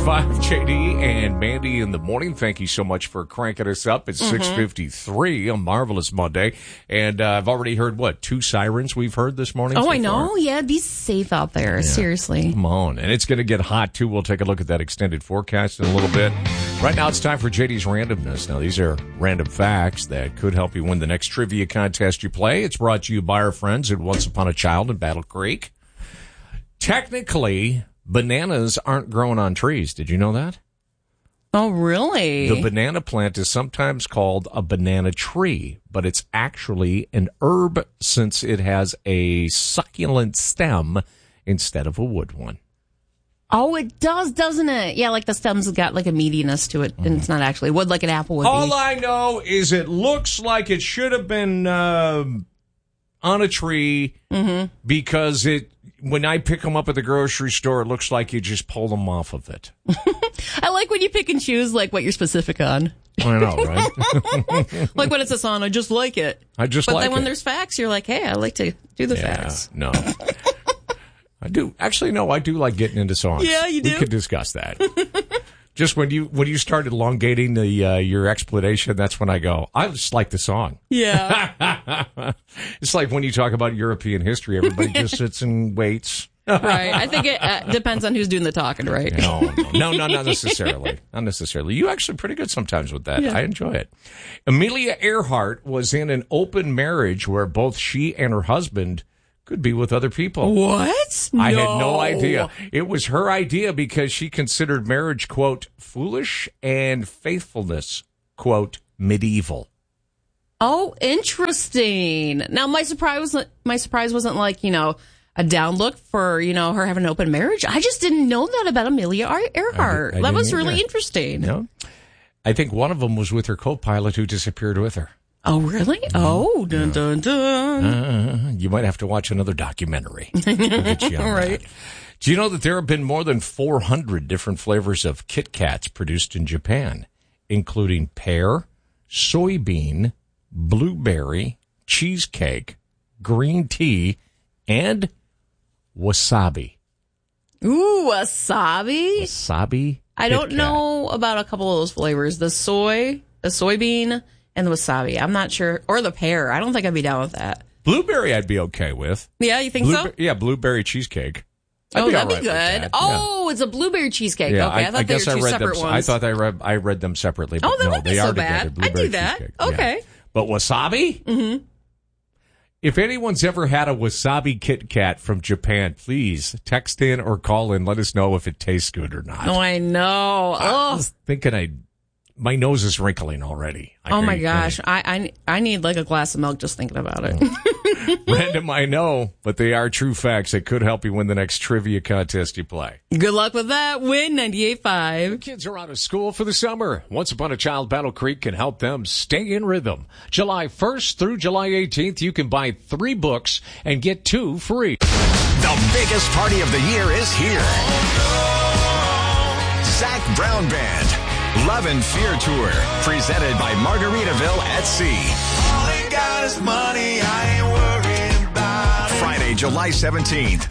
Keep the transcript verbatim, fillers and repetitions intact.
five, J D and Mandy in the morning. Thank you so much for cranking us up. It's mm-hmm. six fifty-three, a marvelous Monday. And uh, I've already heard, what, two sirens we've heard this morning? Oh, so I know. far. Yeah, be safe out there. Yeah. Seriously. Come on. And it's going to get hot, too. We'll take a look at that extended forecast in a little bit. Right now, it's time for J D's Randomness. Now, these are random facts that could help you win the next trivia contest you play. It's brought to you by our friends at Once Upon a Child in Battle Creek. Technically, bananas aren't grown on trees. Did you know that? Oh, really? The banana plant is sometimes called a banana tree, but it's actually an herb since it has a succulent stem instead of a wood one. Oh, it does, doesn't it? Yeah, like the stem's got like a meatiness to it, and mm. it's not actually wood like an apple would All be. All I know is it looks like it should have been uh, on a tree mm-hmm. because it. When I pick them up at the grocery store, it looks like you just pull them off of it. I like when you pick and choose like what you're specific on. I know, right? Like when it's a song, I just like it. I just but like it. But then when there's facts, you're like, hey, I like to do the yeah, facts. No. I do. Actually, no, I do like getting into songs. Yeah, you do. We could discuss that. Just when you when you start elongating the uh, your explanation, that's when I go, I just like the song. Yeah. It's like when you talk about European history, everybody just sits and waits. Right. I think it uh, depends on who's doing the talking, right? No, no, no, no, not necessarily. Not necessarily. You actually pretty good sometimes with that. Yeah. I enjoy it. Amelia Earhart was in an open marriage where both she and her husband could be with other people. What? I no. had no idea. It was her idea because she considered marriage, quote, foolish and faithfulness, quote, medieval. Oh, interesting. Now, my surprise wasn't, my surprise wasn't like, you know, a down look for, you know, her having an open marriage. I just didn't know that about Amelia Earhart. I, I that was really either. interesting. No? I think one of them was with her co-pilot who disappeared with her. Oh, really? Oh, dun, dun, dun. Uh, you might have to watch another documentary. We'll get you on right. that. Do you know that there have been more than four hundred different flavors of Kit Kats produced in Japan, including pear, soybean, blueberry, cheesecake, green tea, and wasabi? Ooh, wasabi? Wasabi? I don't know about a couple of those flavors. The soy, the soybean, and the wasabi. I'm not sure. Or the pear. I don't think I'd be down with that. Blueberry I'd be okay with. Yeah, you think Blue- so? Yeah, blueberry cheesecake. I'd oh, be that'd right be good. That. Oh, yeah. It's a blueberry cheesecake. Yeah, okay, I, I thought I they guess were two I read separate them, ones. I thought I read, I read them separately. But oh, that no, wouldn't they be are so bad. together. I'd do Blueberry that. cheesecake. Okay. Yeah. But wasabi? Mm-hmm. If anyone's ever had a wasabi Kit Kat from Japan, please text in or call in. Let us know if it tastes good or not. Oh, I know. I was thinking I... My nose is wrinkling already. I oh, my gosh. I, I I need like a glass of milk just thinking about it. Random, I know, but they are true facts that could help you win the next trivia contest you play. Good luck with that. Win ninety-eight point five. Kids are out of school for the summer. Once Upon a Child Battle Creek can help them stay in rhythm. July first through July eighteenth, you can buy three books and get two free. The biggest party of the year is here. Zac Brown Band. Love and Fear Tour, presented by Margaritaville at Sea. All I got is money, I ain't worried about it. Friday, July seventeenth.